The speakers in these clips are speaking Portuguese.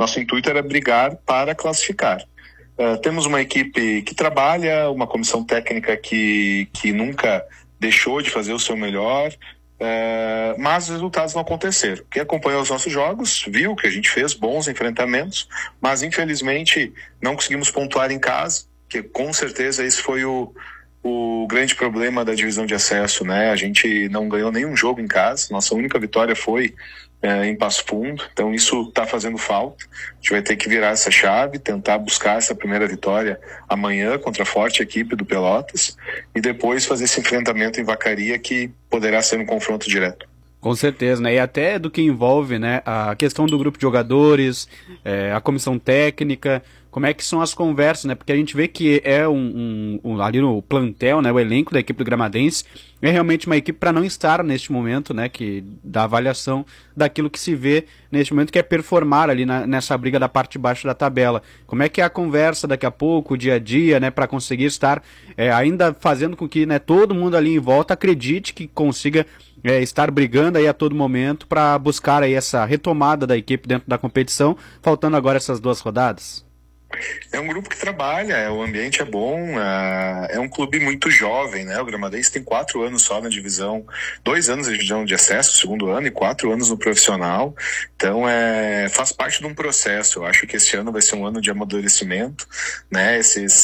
Nosso intuito era brigar para classificar. Temos uma equipe que trabalha, uma comissão técnica que nunca deixou de fazer o seu melhor, mas os resultados não aconteceram. Quem acompanhou os nossos jogos viu que a gente fez bons enfrentamentos, mas infelizmente não conseguimos pontuar em casa, que com certeza esse foi o grande problema da divisão de acesso, né? A gente não ganhou nenhum jogo em casa, nossa única vitória foi em Passo Fundo, então isso está fazendo falta. A gente vai ter que virar essa chave, tentar buscar essa primeira vitória amanhã contra a forte equipe do Pelotas e depois fazer esse enfrentamento em Vacaria, que poderá ser um confronto direto. Com certeza, né? E até do que envolve, né, a questão do grupo de jogadores, a comissão técnica, como é que são as conversas, né? Porque a gente vê que é ali no plantel, né, o elenco da equipe do Gramadense é realmente uma equipe para não estar neste momento, né, que da avaliação daquilo que se vê neste momento, que é performar ali nessa briga da parte de baixo da tabela. Como é que é a conversa daqui a pouco, o dia a dia, né, para conseguir estar ainda fazendo com que, né, todo mundo ali em volta acredite que consiga estar brigando aí a todo momento para buscar aí essa retomada da equipe dentro da competição, faltando agora essas 2 rodadas? É um grupo que trabalha, o ambiente é bom, é um clube muito jovem, né? O Gramadense tem 4 anos só na divisão, 2 anos na divisão de acesso, segundo ano, e 4 anos no profissional. Então faz parte de um processo. Eu acho que esse ano vai ser um ano de amadurecimento, né?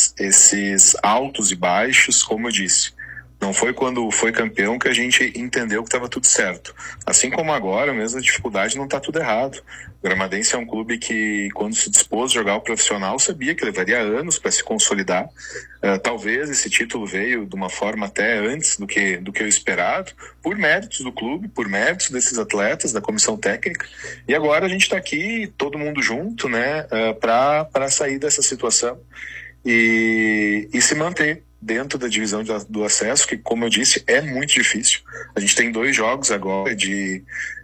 Esses altos e baixos, como eu disse. Não foi quando foi campeão que a gente entendeu que estava tudo certo. Assim como agora, mesmo a dificuldade, não está tudo errado. O Gramadense é um clube que, quando se dispôs a jogar o profissional, sabia que levaria anos para se consolidar. Talvez esse título veio de uma forma até antes do que o esperado, por méritos do clube, por méritos desses atletas, da comissão técnica. E agora a gente está aqui, todo mundo junto, né, para sair dessa situação e se manter dentro da divisão do acesso, que, como eu disse, é muito difícil. A gente tem 2 jogos agora de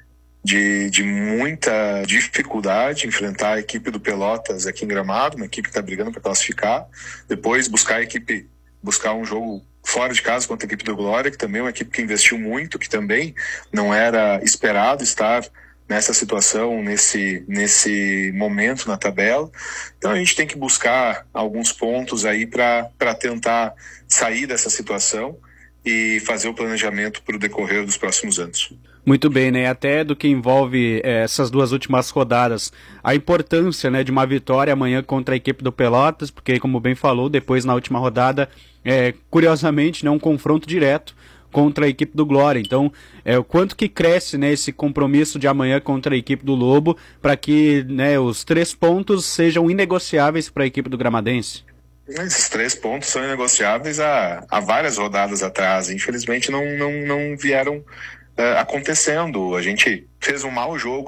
muita dificuldade, enfrentar a equipe do Pelotas aqui em Gramado, uma equipe que está brigando para classificar, depois buscar um jogo fora de casa contra a equipe do Glória, que também é uma equipe que investiu muito, que também não era esperado estar nessa situação, nesse momento na tabela. Então a gente tem que buscar alguns pontos aí para tentar sair dessa situação e fazer o planejamento para o decorrer dos próximos anos. Muito bem, né? Até do que envolve essas 2 últimas rodadas, a importância, né, de uma vitória amanhã contra a equipe do Pelotas, porque, como bem falou, depois na última rodada, curiosamente, né, um confronto direto contra a equipe do Glória. Então, o quanto que cresce, né, esse compromisso de amanhã contra a equipe do Lobo, para que, né, os 3 pontos sejam inegociáveis para a equipe do Gramadense? Esses 3 pontos são inegociáveis há várias rodadas atrás. Infelizmente não vieram acontecendo. A gente fez um mau jogo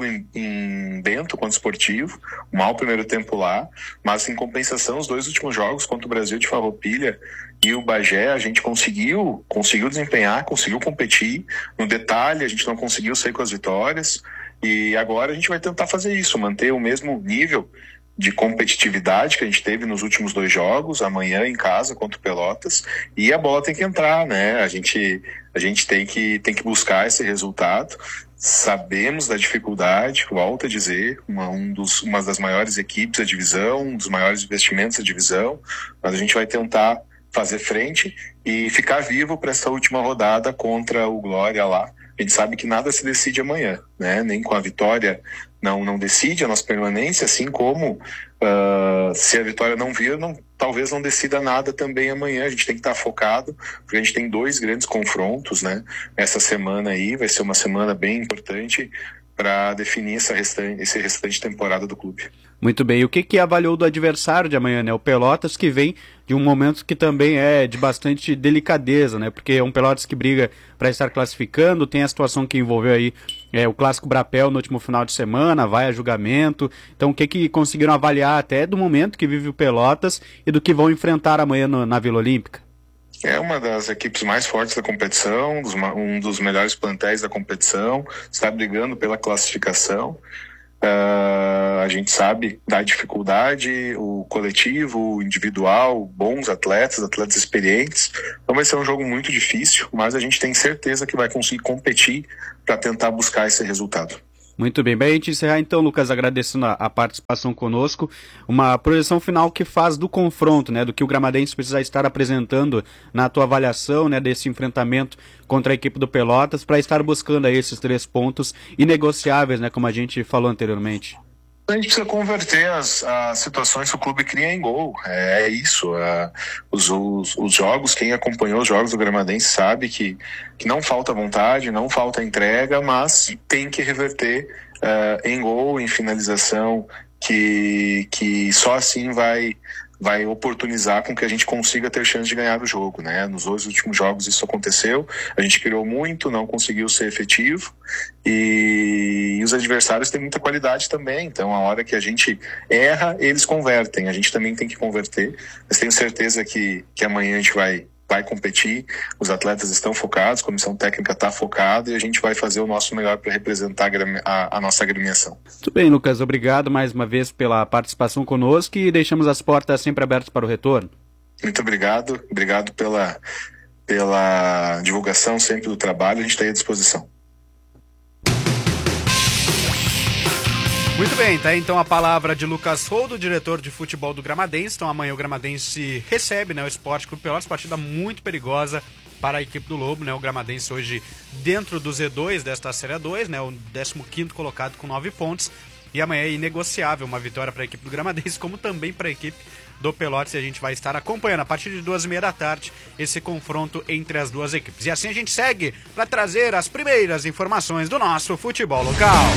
em Bento contra o Esportivo, um mau primeiro tempo lá, mas em compensação os 2 últimos jogos contra o Brasil de Farroupilha e o Bagé, a gente conseguiu desempenhar, conseguiu competir. No detalhe, a gente não conseguiu sair com as vitórias, e agora a gente vai tentar fazer isso, manter o mesmo nível de competitividade que a gente teve nos últimos 2 jogos, amanhã em casa contra o Pelotas, e a bola tem que entrar, né? A gente tem que buscar esse resultado. Sabemos da dificuldade, volto a dizer, uma das maiores equipes da divisão, um dos maiores investimentos da divisão, mas a gente vai tentar fazer frente e ficar vivo para essa última rodada contra o Glória lá. A gente sabe que nada se decide amanhã, né? Nem com a vitória não decide a nossa permanência, assim como se a vitória não vir, talvez não decida nada também amanhã. A gente tem que estar focado, porque a gente tem 2 grandes confrontos, né? Essa semana aí vai ser uma semana bem importante para definir esse restante temporada do clube. Muito bem, e o que avaliou do adversário de amanhã, né? O Pelotas, que vem de um momento que também é de bastante delicadeza, né? Porque é um Pelotas que briga para estar classificando, tem a situação que envolveu aí o Clássico Brapel no último final de semana, vai a julgamento. Então, o que conseguiram avaliar até do momento que vive o Pelotas e do que vão enfrentar amanhã na Vila Olímpica? É uma das equipes mais fortes da competição, um dos melhores plantéis da competição, está brigando pela classificação. A gente sabe da dificuldade, o coletivo, o individual, bons atletas experientes. Então vai ser um jogo muito difícil, mas a gente tem certeza que vai conseguir competir para tentar buscar esse resultado. Muito bem. Bem, a gente encerrar então, Lucas, agradecendo a participação conosco. Uma projeção final que faz do confronto, né, do que o Gramadense precisa estar apresentando na tua avaliação, né, desse enfrentamento contra a equipe do Pelotas, para estar buscando aí esses 3 pontos inegociáveis, né, como a gente falou anteriormente. A gente precisa converter as situações que o clube cria em gol. É isso. Os jogos, quem acompanhou os jogos do Gramadense sabe que não falta vontade, não falta entrega, mas tem que reverter em gol, em finalização, que só assim vai oportunizar com que a gente consiga ter chance de ganhar o jogo, né? Nos 2 últimos jogos isso aconteceu, a gente criou muito, não conseguiu ser efetivo, e os adversários têm muita qualidade também, então a hora que a gente erra, eles convertem, a gente também tem que converter, mas tenho certeza que amanhã a gente vai competir, os atletas estão focados, a comissão técnica está focada e a gente vai fazer o nosso melhor para representar a nossa agremiação. Tudo bem, Lucas, obrigado mais uma vez pela participação conosco e deixamos as portas sempre abertas para o retorno. Muito obrigado pela divulgação sempre do trabalho, a gente está aí à disposição. Muito bem, tá aí então a palavra de Lucas Roldo, diretor de futebol do Gramadense. Então amanhã o Gramadense recebe, né, o Sport Clube Pelotas, partida muito perigosa para a equipe do Lobo, né? O Gramadense hoje dentro do Z2 desta Série A2, né, o 15º colocado com 9 pontos. E amanhã é inegociável uma vitória para a equipe do Gramadense, como também para a equipe do Pelotas, e a gente vai estar acompanhando a partir de 2h30 da tarde esse confronto entre as duas equipes. E assim a gente segue para trazer as primeiras informações do nosso futebol local.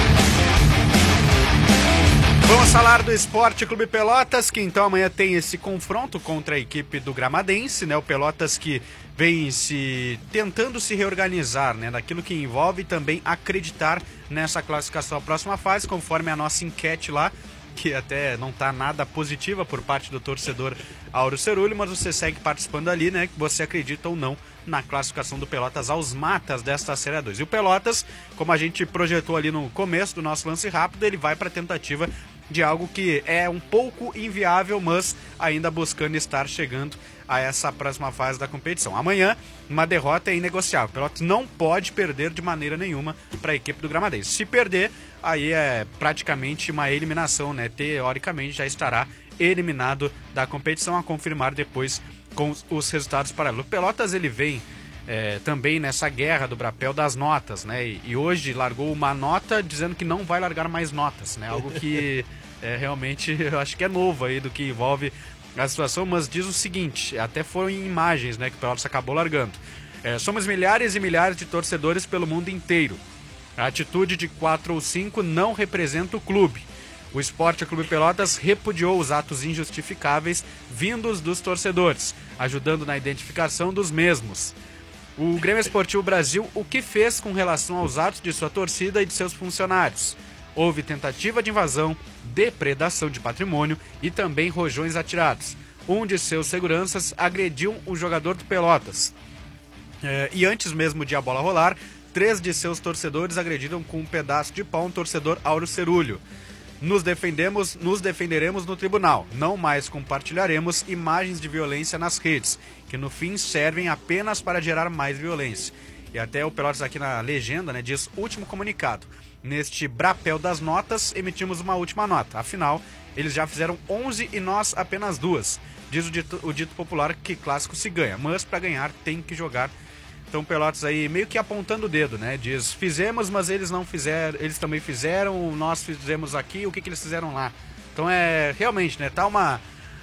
Vamos falar do Sport Clube Pelotas, que então amanhã tem esse confronto contra a equipe do Gramadense, né? O Pelotas que vem tentando se reorganizar, né? Daquilo que envolve também acreditar nessa classificação à próxima fase, conforme a nossa enquete lá, que até não está nada positiva por parte do torcedor Auro Cerulli, mas você segue participando ali, né? Que você acredita ou não na classificação do Pelotas aos matas desta Série A2. E o Pelotas, como a gente projetou ali no começo do nosso lance rápido, ele vai para a tentativa de algo que é um pouco inviável, mas ainda buscando estar chegando a essa próxima fase da competição. Amanhã, uma derrota é inegociável. O Pelotas não pode perder de maneira nenhuma para a equipe do Gramadense. Se perder, aí é praticamente uma eliminação, né? Teoricamente já estará eliminado da competição, a confirmar depois com os resultados paralelos. O Pelotas, ele vem também nessa guerra do Brapel das notas, né? E hoje largou uma nota dizendo que não vai largar mais notas, né? Algo que realmente eu acho que é novo aí do que envolve a situação, mas diz o seguinte, até foram em imagens, né, que o Pelotas acabou largando. Somos milhares e milhares de torcedores pelo mundo inteiro. A atitude de 4 ou 5 não representa o clube. O Sport Clube Pelotas repudiou os atos injustificáveis vindos dos torcedores, ajudando na identificação dos mesmos. O Grêmio Esportivo Brasil, o que fez com relação aos atos de sua torcida e de seus funcionários? Houve tentativa de invasão, depredação de patrimônio e também rojões atirados. Um de seus seguranças agrediu um jogador do Pelotas. E antes mesmo de a bola rolar, 3 de seus torcedores agrediram com um pedaço de pau um torcedor Auro Cerulho. Nos defenderemos no tribunal. Não mais compartilharemos imagens de violência nas redes, que no fim servem apenas para gerar mais violência. E até o Pelotas aqui na legenda, né, diz último comunicado. Neste brapel das notas, emitimos uma última nota. Afinal, eles já fizeram 11 e nós apenas 2. Diz o dito popular que clássico se ganha, mas para ganhar tem que jogar. Então Pelotas aí meio que apontando o dedo, né? Diz, fizemos, mas eles não fizeram, eles também fizeram, nós fizemos aqui, o que eles fizeram lá. Então realmente, né? Tá uma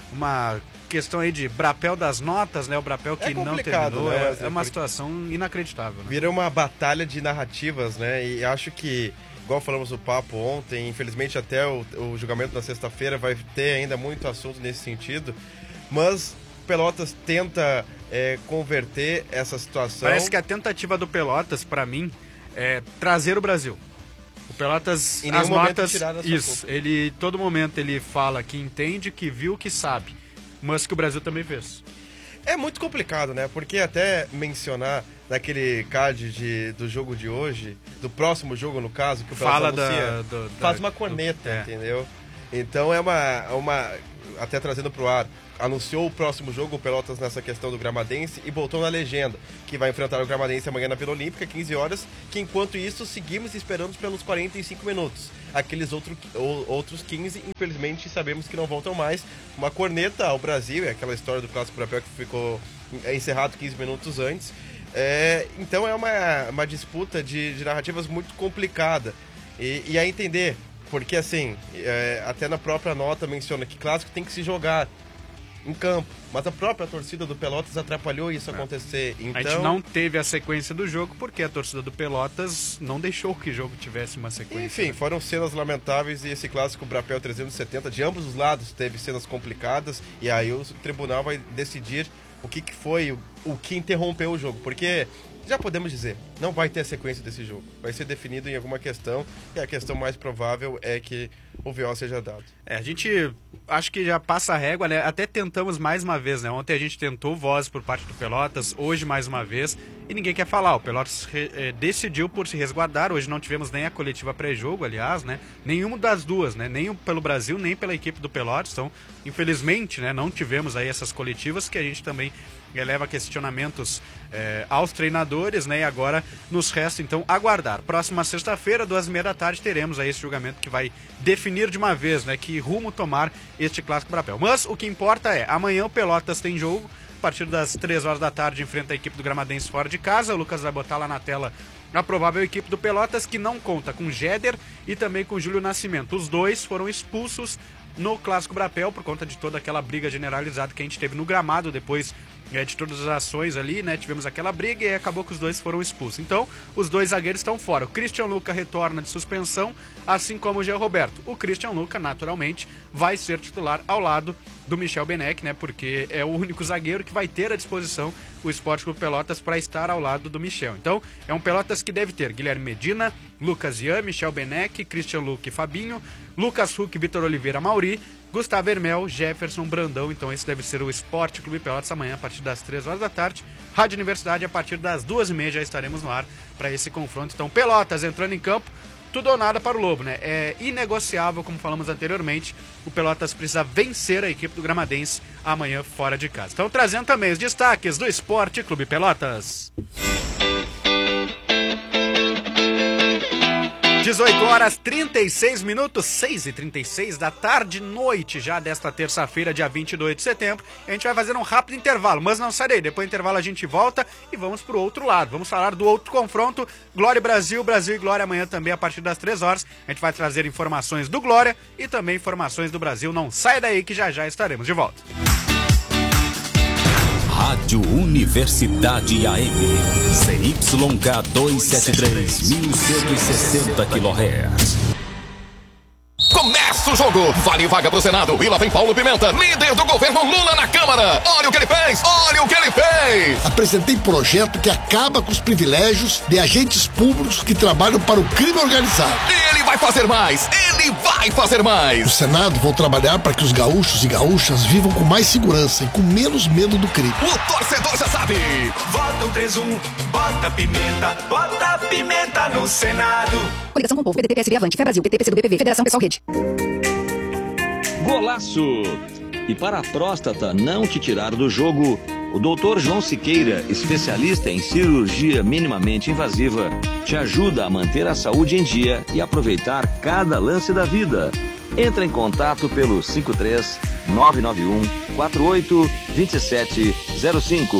questão aí de brapel das notas, né? O brapel que não terminou, né? É uma situação inacreditável. Né? Vira uma batalha de narrativas, né? E acho que, igual falamos no papo ontem, infelizmente até o julgamento na sexta-feira vai ter ainda muito assunto nesse sentido, mas Pelotas tenta converter essa situação. Parece que a tentativa do Pelotas, para mim, é trazer o Brasil. O Pelotas, as notas, isso, ele todo momento ele fala que entende, que viu, que sabe, mas que o Brasil também fez. É muito complicado, né? Porque até mencionar naquele card do jogo de hoje, do próximo jogo no caso, que o Pelotas anuncia, faz uma corneta, entendeu? Então é uma até trazendo para o ar, anunciou o próximo jogo, o Pelotas, nessa questão do Gramadense, e botou na legenda que vai enfrentar o Gramadense amanhã na Vila Olímpica, 15 horas, que enquanto isso seguimos esperando pelos 45 minutos. Aqueles outros 15, infelizmente, sabemos que não voltam mais. Uma corneta ao Brasil, é aquela história do Clássico Brapel que ficou encerrado 15 minutos antes. Então é uma disputa de narrativas muito complicada. E a entender, porque assim, até na própria nota menciona que clássico tem que se jogar em campo, mas a própria torcida do Pelotas atrapalhou isso acontecer. Então... A gente não teve a sequência do jogo porque a torcida do Pelotas não deixou que o jogo tivesse uma sequência. Enfim, foram cenas lamentáveis, e esse clássico Brapel 370, de ambos os lados, teve cenas complicadas, e aí o tribunal vai decidir o que foi o que interrompeu o jogo, porque já podemos dizer, não vai ter a sequência desse jogo, vai ser definido em alguma questão, e a questão mais provável é que o VO seja dado. A gente acho que já passa a régua, né? Até tentamos mais uma vez, né? Ontem a gente tentou voz por parte do Pelotas, hoje mais uma vez, e ninguém quer falar. O Pelotas decidiu por se resguardar. Hoje não tivemos nem a coletiva pré-jogo, aliás, né? Nenhuma das duas, né? Nem pelo Brasil, nem pela equipe do Pelotas. Então, infelizmente, né? Não tivemos aí essas coletivas, que a gente também eleva questionamentos aos treinadores, né? E agora nos resta, então, aguardar. Próxima sexta-feira, 14h30, teremos aí esse julgamento que vai definir de uma vez, né? Que rumo tomar este Clássico Brapel. Mas o que importa é, amanhã o Pelotas tem jogo, a partir das 15h enfrenta a equipe do Gramadense fora de casa. O Lucas vai botar lá na tela a provável equipe do Pelotas, que não conta com Jéder e também com Júlio Nascimento. Os dois foram expulsos no Clássico Brapel por conta de toda aquela briga generalizada que a gente teve no gramado depois de todas as ações ali, né? Tivemos aquela briga e acabou que os dois foram expulsos. Então, os dois zagueiros estão fora. O Christian Luca retorna de suspensão, assim como o Jean Roberto. O Christian Luca, naturalmente, vai ser titular ao lado do Michel Beneck, né? Porque é o único zagueiro que vai ter à disposição o Sport Clube Pelotas para estar ao lado do Michel. Então, é um Pelotas que deve ter Guilherme Medina, Lucas Ian, Michel Beneck, Christian Luca e Fabinho, Lucas Huck, Vitor Oliveira, Mauri, Gustavo Hermel, Jefferson, Brandão. Então esse deve ser o Sport Clube Pelotas amanhã a partir das 15h. Rádio Universidade a partir das 2h30 já estaremos no ar para esse confronto. Então Pelotas entrando em campo, tudo ou nada para o Lobo, né? É inegociável, como falamos anteriormente, o Pelotas precisa vencer a equipe do Gramadense amanhã fora de casa. Então trazendo também os destaques do Sport Clube Pelotas. 18h36, 6h36 da tarde, noite já desta terça-feira, dia 22 de setembro. A gente vai fazer um rápido intervalo, mas não sai daí. Depois do intervalo a gente volta e vamos pro outro lado. Vamos falar do outro confronto, Glória e Brasil, Brasil e Glória amanhã também a partir das 3h. A gente vai trazer informações do Glória e também informações do Brasil. Não sai daí que já já estaremos de volta. Rádio Universidade AM, CYK 273, 1160 kHz. Começa o jogo, vale vaga pro Senado, e lá vem Paulo Pimenta, líder do governo Lula na Câmara. Olha o que ele fez, olha o que ele fez. Apresentei projeto que acaba com os privilégios de agentes públicos que trabalham para o crime organizado. Ele vai fazer mais, ele vai fazer mais. No Senado vou trabalhar para que os gaúchos e gaúchas vivam com mais segurança e com menos medo do crime. O torcedor já sabe. Vota o 31, bota pimenta no Senado. Coligação com o Povo, PDT, PSB, Avante, Fé Brasil, PT, PCdo, BPV, Federação Pessoal Rede. Golaço! E para a próstata não te tirar do jogo, o Dr. João Siqueira, especialista em cirurgia minimamente invasiva, te ajuda a manter a saúde em dia e aproveitar cada lance da vida. Entra em contato pelo 53 991 48 2705.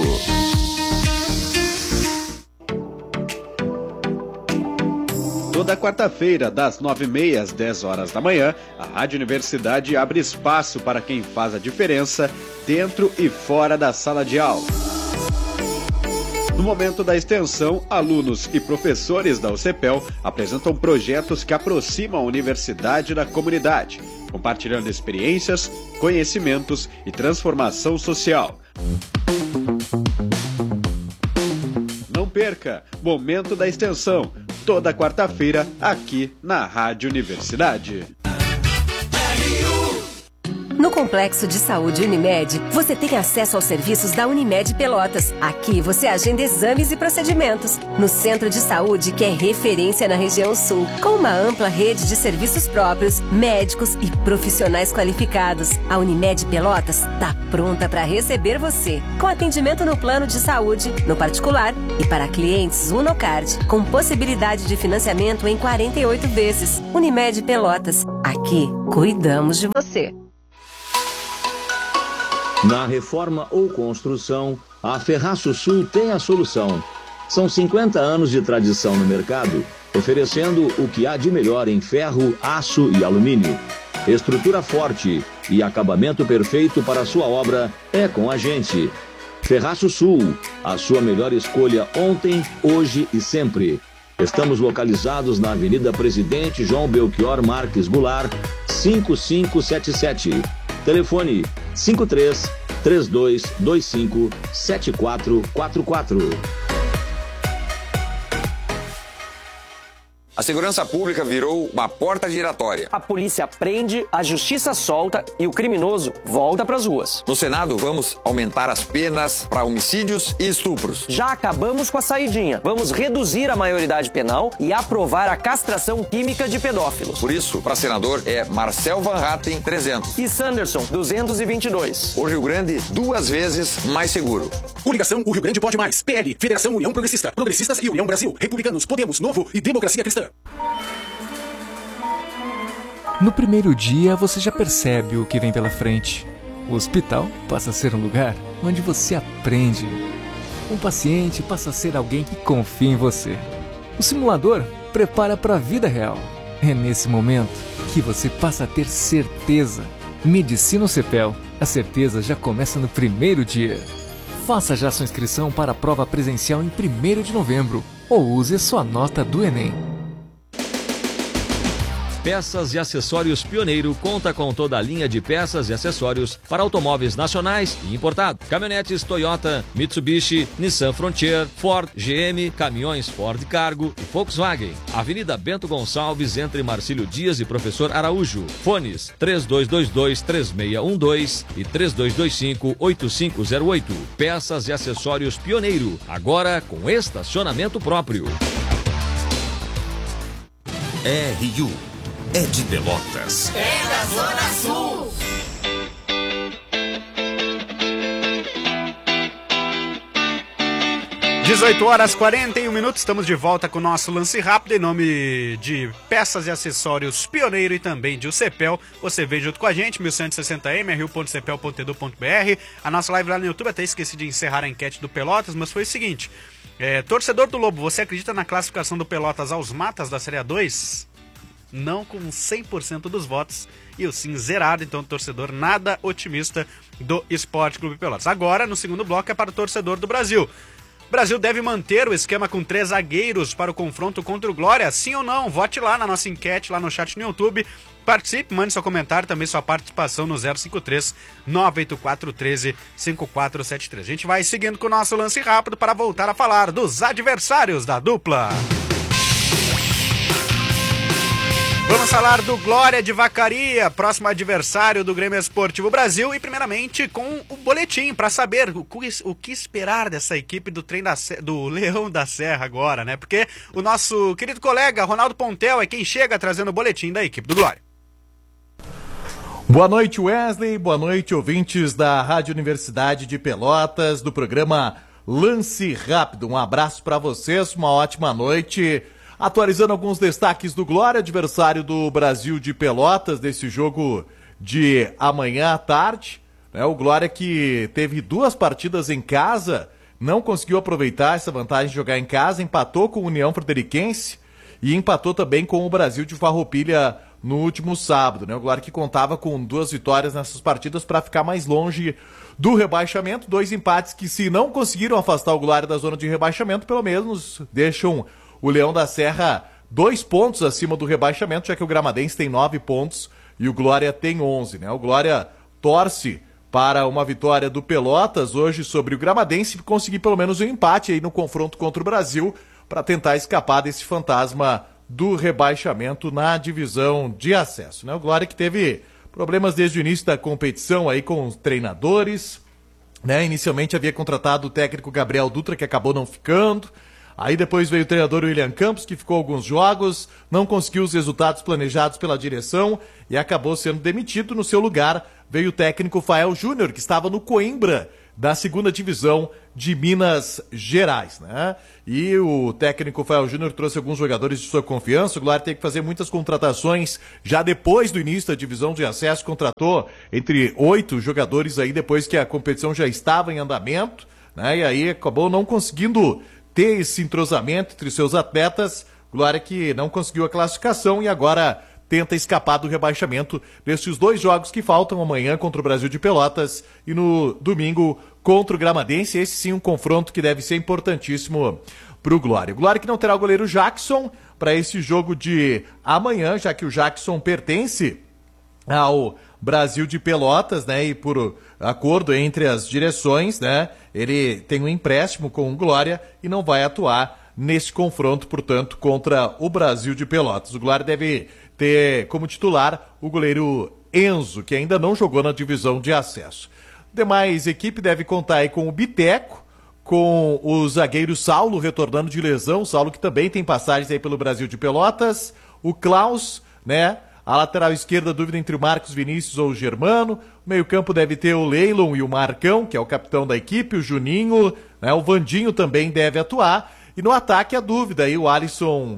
Toda quarta-feira, das 9h30 às 10h da manhã, a Rádio Universidade abre espaço para quem faz a diferença dentro e fora da sala de aula. No momento da extensão, alunos e professores da UCPEL apresentam projetos que aproximam a universidade da comunidade, compartilhando experiências, conhecimentos e transformação social. Não perca! Momento da extensão, toda quarta-feira, aqui na Rádio Universidade. No Complexo de Saúde Unimed, você tem acesso aos serviços da Unimed Pelotas. Aqui você agenda exames e procedimentos. No centro de saúde que é referência na região sul, com uma ampla rede de serviços próprios, médicos e profissionais qualificados. A Unimed Pelotas está pronta para receber você, com atendimento no plano de saúde, no particular e para clientes Unocard, com possibilidade de financiamento em 48 vezes. Unimed Pelotas, aqui cuidamos de você. Na reforma ou construção, a Ferraço Sul tem a solução. São 50 anos de tradição no mercado, oferecendo o que há de melhor em ferro, aço e alumínio. Estrutura forte e acabamento perfeito para a sua obra é com a gente. Ferraço Sul, a sua melhor escolha ontem, hoje e sempre. Estamos localizados na Avenida Presidente João Belchior Marques Goulart, 5577. Telefone 53-3225-7444. A segurança pública virou uma porta giratória. A polícia prende, a justiça solta e o criminoso volta pras ruas. No Senado, vamos aumentar as penas para homicídios e estupros. Já acabamos com a saidinha. Vamos reduzir a maioridade penal e aprovar a castração química de pedófilos. Por isso, para senador é Marcel Van Hatten, 300. E Sanderson, 222. O Rio Grande, 2 vezes mais seguro. Coligação O Rio Grande Pode Mais. PL, Federação União Progressista. Progressistas e União Brasil. Republicanos, Podemos, Novo e Democracia Cristã. No primeiro dia, você já percebe o que vem pela frente. O hospital passa a ser um lugar onde você aprende. Um paciente passa a ser alguém que confia em você. O simulador prepara para a vida real. É nesse momento que você passa a ter certeza. Medicina CEPEL. A certeza já começa no primeiro dia. Faça já sua inscrição para a prova presencial em 1º de novembro ou use sua nota do Enem. Peças e Acessórios Pioneiro conta com toda a linha de peças e acessórios para automóveis nacionais e importados. Caminhonetes Toyota, Mitsubishi, Nissan Frontier, Ford, GM, caminhões Ford Cargo e Volkswagen. Avenida Bento Gonçalves, entre Marcílio Dias e Professor Araújo. Fones 3222-3612 e 3225-8508. Peças e Acessórios Pioneiro, agora com estacionamento próprio. RU é de Pelotas. É da Zona Sul. – 18h41, estamos de volta com o nosso lance rápido em nome de Peças e Acessórios Pioneiro e também de UCEPEL. Você vem junto com a gente, 1160m, ru.cepel.edu.br. A nossa live lá no YouTube, até esqueci de encerrar a enquete do Pelotas, mas foi o seguinte: torcedor do Lobo, você acredita na classificação do Pelotas aos matas da Série A2? Não, com 100% dos votos, e o sim zerado. Então o torcedor nada otimista do Esporte Clube Pelotas. Agora, no segundo bloco, é para o torcedor do Brasil. O Brasil deve manter o esquema com 3 zagueiros para o confronto contra o Glória, sim ou não? Vote lá na nossa enquete, lá no chat no YouTube. Participe, mande seu comentário, também sua participação no 053-98413-5473. A gente vai seguindo com o nosso lance rápido para voltar a falar dos adversários da dupla. Vamos falar do Glória de Vacaria, próximo adversário do Grêmio Esportivo Brasil, e primeiramente com o boletim, para saber o que esperar dessa equipe do do Leão da Serra agora, né? Porque o nosso querido colega Ronaldo Pontel é quem chega trazendo o boletim da equipe do Glória. Boa noite, Wesley, boa noite, ouvintes da Rádio Universidade de Pelotas, do programa Lance Rápido. Um abraço para vocês, uma ótima noite. Atualizando alguns destaques do Glória, adversário do Brasil de Pelotas, desse jogo de amanhã à tarde. O Glória que teve 2 partidas em casa, não conseguiu aproveitar essa vantagem de jogar em casa, empatou com o União Frederiquense e empatou também com o Brasil de Farroupilha no último sábado. O Glória que contava com 2 vitórias nessas partidas para ficar mais longe do rebaixamento. 2 empates que, se não conseguiram afastar o Glória da zona de rebaixamento, pelo menos deixam o Leão da Serra 2 pontos acima do rebaixamento, já que o Gramadense tem 9 pontos e o Glória tem 11. O Glória torce para uma vitória do Pelotas hoje sobre o Gramadense e conseguir pelo menos um empate aí no confronto contra o Brasil para tentar escapar desse fantasma do rebaixamento na divisão de acesso. O Glória que teve problemas desde o início da competição aí com os treinadores, né? Inicialmente havia contratado o técnico Gabriel Dutra, que acabou não ficando. Aí depois veio o treinador William Campos, que ficou alguns jogos, não conseguiu os resultados planejados pela direção e acabou sendo demitido. No seu lugar veio o técnico Fael Júnior, que estava no Coimbra, da 2ª divisão de Minas Gerais, né? E o técnico Fael Júnior trouxe alguns jogadores de sua confiança. O Glória teve que fazer muitas contratações já depois do início da divisão de acesso, contratou entre 8 jogadores aí depois que a competição já estava em andamento, né? E aí acabou não conseguindo ter esse entrosamento entre seus atletas. Glória que não conseguiu a classificação e agora tenta escapar do rebaixamento nesses 2 jogos que faltam, amanhã contra o Brasil de Pelotas e no domingo contra o Gramadense. Esse sim um confronto que deve ser importantíssimo para o Glória. O Glória que não terá o goleiro Jackson para esse jogo de amanhã, já que o Jackson pertence ao Brasil de Pelotas, né? E por acordo entre as direções, né? Ele tem um empréstimo com o Glória e não vai atuar nesse confronto, portanto, contra o Brasil de Pelotas. O Glória deve ter como titular o goleiro Enzo, que ainda não jogou na divisão de acesso. Demais equipe deve contar aí com o Biteco, com o zagueiro Saulo retornando de lesão, Saulo que também tem passagens aí pelo Brasil de Pelotas, o Klaus, né? A lateral esquerda, dúvida entre o Marcos Vinícius ou o Germano. O meio-campo deve ter o Leilon e o Marcão, que é o capitão da equipe, o Juninho, né? O Vandinho também deve atuar. E no ataque, a dúvida aí, o Alisson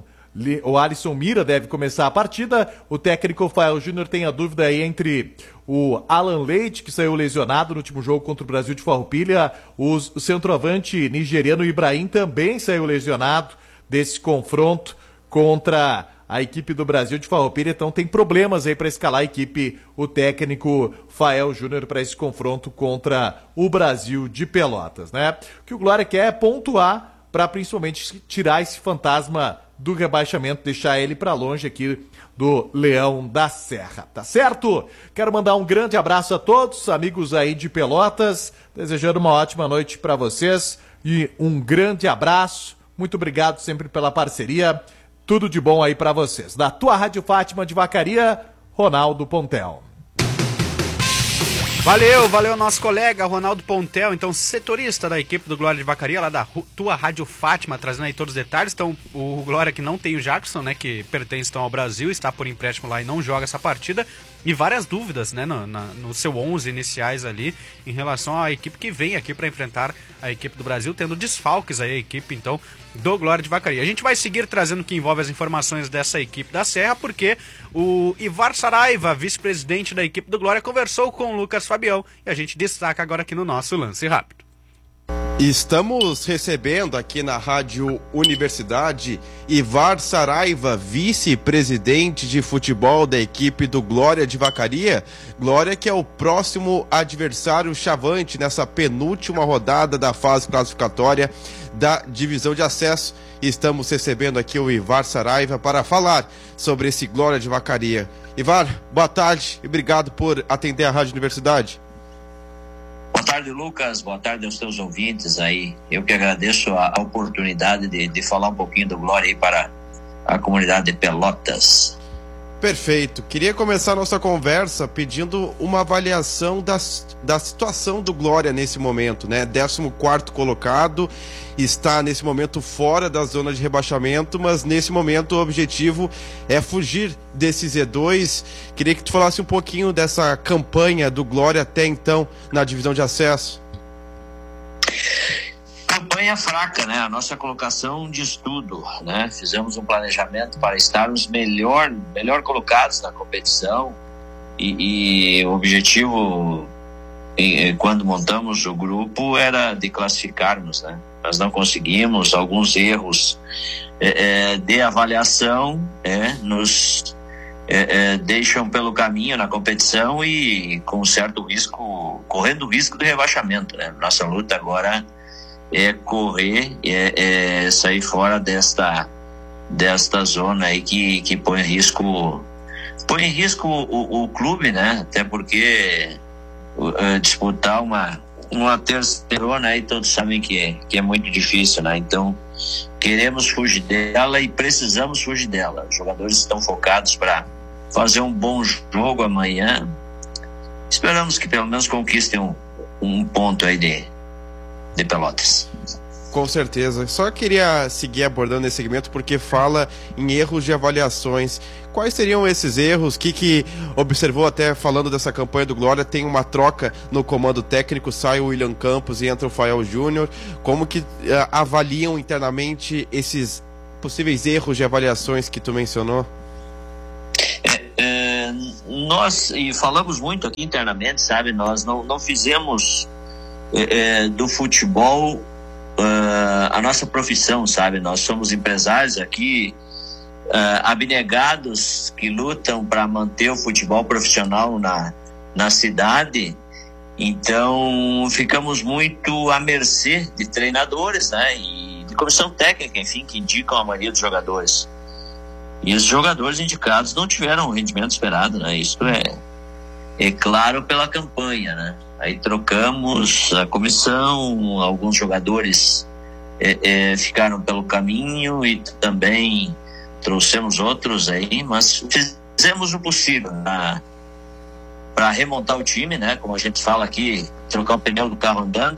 Mira deve começar a partida. O técnico Fael Júnior tem a dúvida aí entre o Alan Leite, que saiu lesionado no último jogo contra o Brasil de Farroupilha. O centroavante nigeriano Ibrahim também saiu lesionado desse confronto contra a equipe do Brasil de Farroupilha. Então tem problemas aí para escalar a equipe, o técnico Fael Júnior, para esse confronto contra o Brasil de Pelotas, né? O que o Glória quer é pontuar para principalmente tirar esse fantasma do rebaixamento, deixar ele para longe aqui do Leão da Serra, tá certo? Quero mandar um grande abraço a todos, amigos aí de Pelotas, desejando uma ótima noite para vocês e um grande abraço. Muito obrigado sempre pela parceria. Tudo de bom aí para vocês. Da tua Rádio Fátima de Vacaria, Ronaldo Pontel. Valeu nosso colega Ronaldo Pontel, então setorista da equipe do Glória de Vacaria, lá da tua Rádio Fátima, trazendo aí todos os detalhes. Então o Glória que não tem o Jackson, né, que pertence então ao Brasil, está por empréstimo lá e não joga essa partida. E várias dúvidas, né, no seu 11 iniciais ali, em relação à equipe que vem aqui para enfrentar a equipe do Brasil, tendo desfalques aí a equipe, então, do Glória de Vacaria. A gente vai seguir trazendo o que envolve as informações dessa equipe da Serra, porque o Ivar Saraiva, vice-presidente da equipe do Glória, conversou com o Lucas Fabião e a gente destaca agora aqui no nosso Lance Rápido. Estamos recebendo aqui na Rádio Universidade Ivar Saraiva, vice-presidente de futebol da equipe do Glória de Vacaria. Glória que é o próximo adversário chavante nessa penúltima rodada da fase classificatória da divisão de acesso. Estamos recebendo aqui o Ivar Saraiva para falar sobre esse Glória de Vacaria. Ivar, boa tarde e obrigado por atender a Rádio Universidade. Boa tarde, Lucas. Boa tarde aos teus ouvintes aí. Eu que agradeço a oportunidade de falar um pouquinho do Glória aí para a comunidade de Pelotas. Perfeito. Queria começar a nossa conversa pedindo uma avaliação da situação do Glória nesse momento, né? 14º colocado, está nesse momento fora da zona de rebaixamento, mas nesse momento o objetivo é fugir desse Z2. Queria que tu falasse um pouquinho dessa campanha do Glória até então na divisão de acesso. Campanha fraca, né? A nossa colocação de estudo, né? Fizemos um planejamento para estarmos melhor colocados na competição e o objetivo, quando montamos o grupo, era de classificarmos, né? Nós não conseguimos, alguns erros de avaliação nos deixam pelo caminho na competição e com certo risco, correndo o risco de rebaixamento, né? Nossa luta agora é correr, sair fora desta zona aí que põe em risco o clube, né? Até porque disputar uma terceirona aí todos sabem que é muito difícil, né? Então queremos fugir dela e precisamos fugir dela. Os jogadores estão focados para fazer um bom jogo amanhã esperamos que pelo menos conquistem um ponto aí de Pelotas. Com certeza. Só queria seguir abordando esse segmento porque fala em erros de avaliações. Quais seriam esses erros? Que observou até falando dessa campanha do Glória, tem uma troca no comando técnico, sai o William Campos e entra o Fael Júnior. Como que avaliam internamente esses possíveis erros de avaliações que tu mencionou? Nós, e falamos muito aqui internamente, sabe, nós não fizemos do futebol a nossa profissão, sabe? Nós somos empresários aqui, abnegados, que lutam para manter o futebol profissional na cidade. Então ficamos muito à mercê de treinadores, né? E de comissão técnica, enfim, que indicam a maioria dos jogadores. E os jogadores indicados não tiveram o rendimento esperado, né? Isso é claro pela campanha, né? Aí trocamos a comissão, alguns jogadores ficaram pelo caminho e também trouxemos outros aí, mas fizemos o possível para remontar o time, né? Como a gente fala aqui, trocar o pneu do carro andando,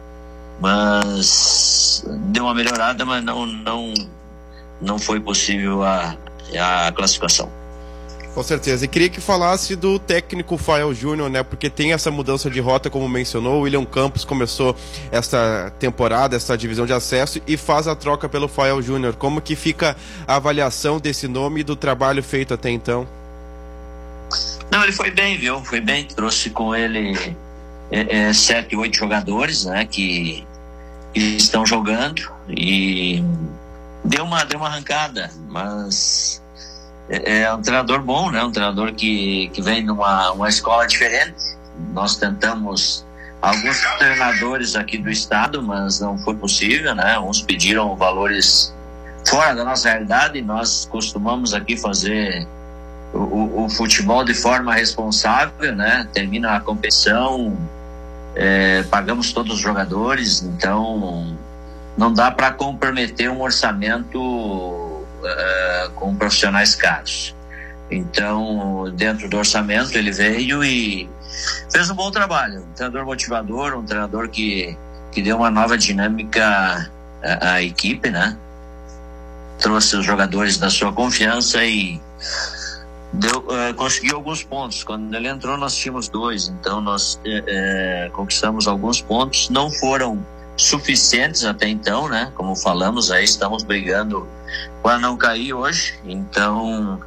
mas deu uma melhorada, mas não foi possível a classificação. Com certeza. E queria que falasse do técnico Fael Júnior, né? Porque tem essa mudança de rota, como mencionou. O William Campos começou essa temporada, essa divisão de acesso, e faz a troca pelo Fael Júnior. Como que fica a avaliação desse nome e do trabalho feito até então? Não, ele foi bem, viu? Foi bem. Trouxe com ele 7, 8 jogadores, né? Que estão jogando e deu uma arrancada, mas é um treinador bom, né? Um treinador que vem de uma escola diferente. Nós tentamos alguns treinadores aqui do estado, mas não foi possível, né? Uns pediram valores fora da nossa realidade, e nós costumamos aqui fazer o futebol de forma responsável, né? Termina a competição, pagamos todos os jogadores, então não dá para comprometer um orçamento com profissionais caros. Então, dentro do orçamento, ele veio e fez um bom trabalho. Um treinador motivador, um treinador que deu uma nova dinâmica à equipe, né? Trouxe os jogadores da sua confiança e conseguiu alguns pontos. Quando ele entrou, nós tínhamos 2, então nós conquistamos alguns pontos. Não foram suficientes até então, né? Como falamos, aí estamos brigando para não cair hoje. Então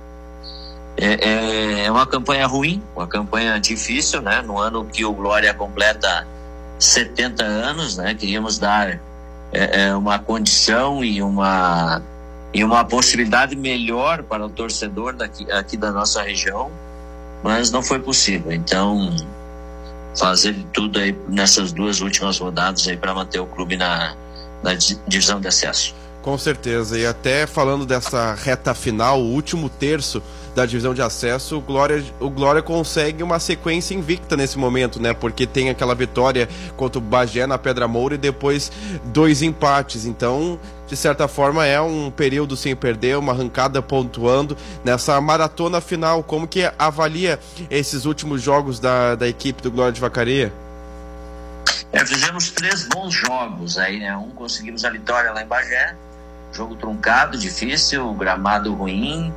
é uma campanha ruim, uma campanha difícil, né? No ano que o Glória completa 70 anos, né? Queríamos dar uma condição e uma possibilidade melhor para o torcedor aqui da nossa região, mas não foi possível. Então, fazer tudo aí nessas 2 últimas rodadas aí para manter o clube na divisão de acesso. Com certeza, e até falando dessa reta final, o último terço da divisão de acesso, o Glória consegue uma sequência invicta nesse momento, né? Porque tem aquela vitória contra o Bagé na Pedra Moura e depois 2 empates. Então, de certa forma, é um período sem perder, uma arrancada pontuando nessa maratona final. Como que avalia esses últimos jogos da equipe do Glória de Vacaria? Fizemos 3 bons jogos aí, né? Conseguimos a vitória lá em Bagé, jogo truncado, difícil, gramado ruim,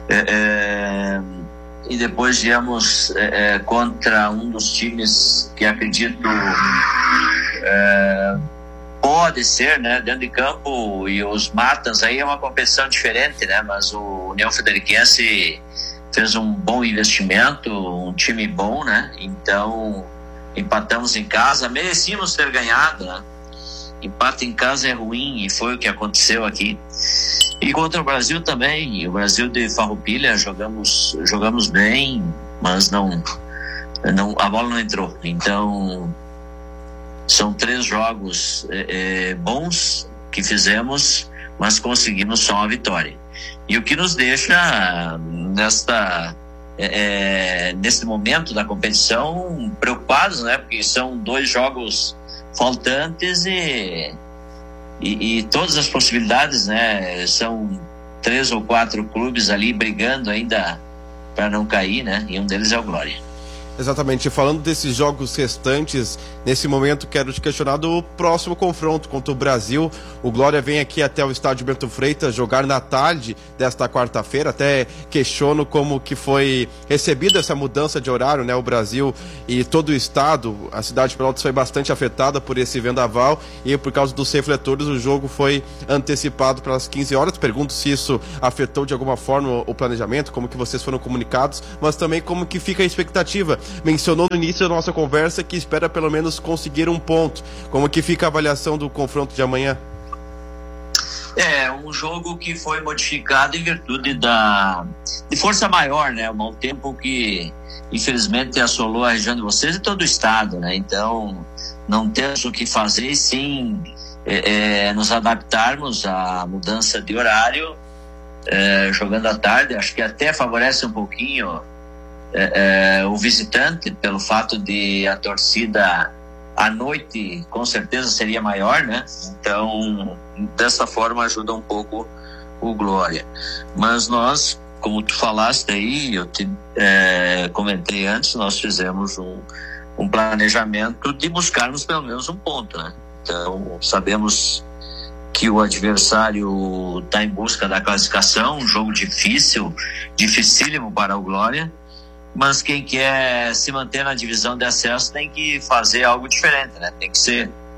e depois viemos contra um dos times que acredito pode ser, né, dentro de campo, e os Matas aí é uma competição diferente, né? Mas o União Frederiquense fez um bom investimento, um time bom, né? Então empatamos em casa, merecíamos ter ganhado, né? Empate em casa é ruim, e foi o que aconteceu aqui. E contra o Brasil também, o Brasil de Farroupilha, jogamos bem, mas a bola não entrou. Então são 3 jogos bons que fizemos, mas conseguimos só uma vitória. E o que nos deixa nesse momento da competição preocupados, né? Porque são 2 jogos faltantes e todas as possibilidades, né? São 3 ou 4 clubes ali brigando ainda para não cair, né? E um deles é o Glória. Exatamente, falando desses jogos restantes, nesse momento quero te questionar do próximo confronto contra o Brasil. O Glória vem aqui até o estádio Bento Freitas jogar na tarde desta quarta-feira. Até questiono como que foi recebida essa mudança de horário, né? O Brasil e todo o estado, a cidade de Pelotas foi bastante afetada por esse vendaval e por causa dos refletores o jogo foi antecipado para as 15 horas. Pergunto se isso afetou de alguma forma o planejamento, como que vocês foram comunicados, mas também como que fica a expectativa. Mencionou no início da nossa conversa que espera pelo menos conseguir um ponto. Como que fica a avaliação do confronto de amanhã? É um jogo que foi modificado em virtude de força maior, né? Um mau tempo que infelizmente assolou a região de vocês e todo o estado, né? Então não temos o que fazer, sim nos adaptarmos à mudança de horário, jogando à tarde. Acho que até favorece um pouquinho o visitante, pelo fato de a torcida à noite com certeza seria maior, né? Então dessa forma ajuda um pouco o Glória. Mas nós, como tu falaste aí, eu te comentei antes, nós fizemos um planejamento de buscarmos pelo menos um ponto, né? Então sabemos que o adversário está em busca da classificação, um jogo dificílimo para o Glória, mas quem quer se manter na divisão de acesso tem que fazer algo diferente, né? Tem que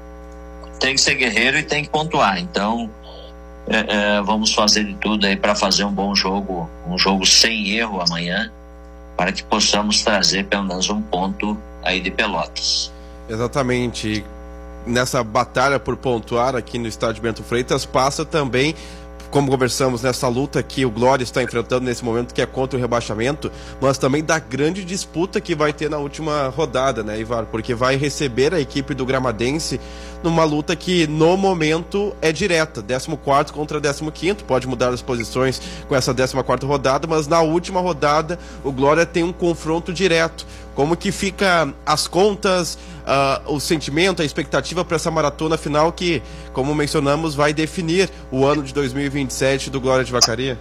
ser guerreiro e tem que pontuar. Então vamos fazer de tudo aí para fazer um bom jogo, um jogo sem erro amanhã, para que possamos trazer pelo menos um ponto aí de Pelotas. Exatamente. Nessa batalha por pontuar aqui no estádio Bento Freitas passa também, como conversamos, nessa luta que o Glória está enfrentando nesse momento, que é contra o rebaixamento, mas também da grande disputa que vai ter na última rodada, né, Ivar? Porque vai receber a equipe do Gramadense numa luta que no momento é direta, 14º contra 15º, pode mudar as posições com essa 14ª rodada, mas na última rodada o Glória tem um confronto direto. Como que fica as contas, o sentimento, a expectativa para essa maratona final que, como mencionamos, vai definir o ano de 2027 do Glória de Vacaria?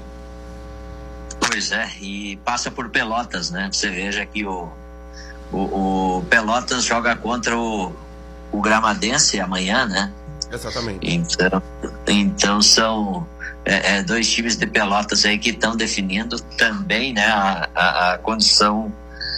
Pois é, e passa por Pelotas, né? Você veja que o Pelotas joga contra o Gramadense amanhã, né? Exatamente. Então são dois times de Pelotas aí que estão definindo também, né, a condição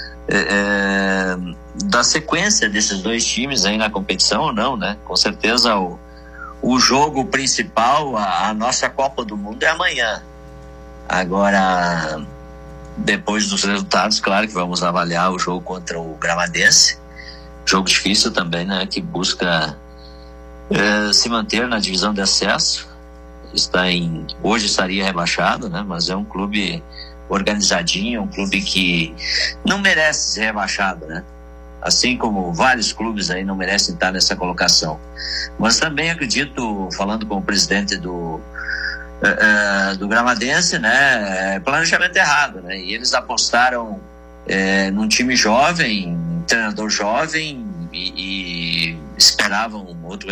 da sequência desses dois times aí na competição ou não, né? Com certeza o jogo principal, a nossa Copa do Mundo é amanhã. Agora, depois dos resultados, claro que vamos avaliar o jogo contra o Gramadense, jogo difícil também, né? Que busca se manter na divisão de acesso. Hoje estaria rebaixado, né? Mas é um clube organizadinho, um clube que não merece ser rebaixado, né? Assim como vários clubes aí não merecem estar nessa colocação. Mas também acredito, falando com o presidente do Gramadense, né, planejamento errado, né? E eles apostaram num time jovem, treinador jovem, e esperavam outro